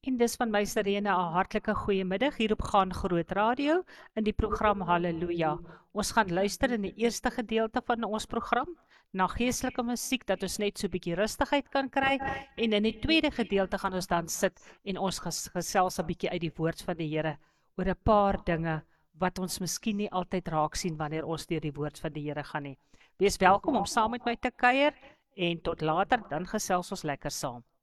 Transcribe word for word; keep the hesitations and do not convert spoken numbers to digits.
En dis van my Serena 'n hartlike goeiemiddag hier op Gaan Groot Radio in die program Halleluja. Ons gaan luister in die eerste gedeelte van ons program na geestelike musiek dat ons net so 'n bietjie rustigheid kan kry, en in die tweede gedeelte gaan ons dan sit en ons ges gesels 'n bietjie uit die woord van die Here oor 'n paar dinge wat ons miskien nie altyd raak sien wanneer ons deur die woord van die Here gaan nie. Wees welkom om saam met my te kuier en tot later, dan gesels ons lekker saam.